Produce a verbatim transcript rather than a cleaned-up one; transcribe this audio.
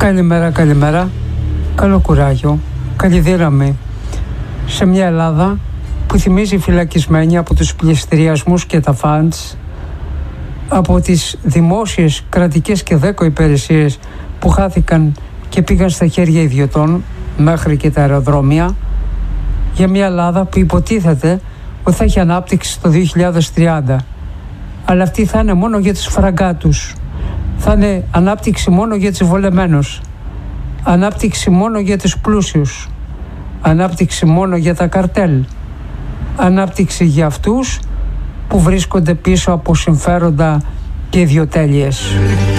Καλημέρα, καλημέρα. Καλό κουράγιο, καλή δύναμη. Σε μια Ελλάδα που θυμίζει φυλακισμένη από τους πληστηριασμούς και τα φαντς, από τις δημόσιες, κρατικές και δέκο υπηρεσίες που χάθηκαν και πήγαν στα χέρια ιδιωτών μέχρι και τα αεροδρόμια, για μια Ελλάδα που υποτίθεται ότι θα έχει ανάπτυξη το δύο χιλιάδες τριάντα. Αλλά αυτή θα είναι μόνο για τους φραγκάτους. Θα είναι ανάπτυξη μόνο για τους βολεμένους. Ανάπτυξη μόνο για τους πλούσιους. Ανάπτυξη μόνο για τα καρτέλ. Ανάπτυξη για αυτούς που βρίσκονται πίσω από συμφέροντα και ιδιοτέλειες.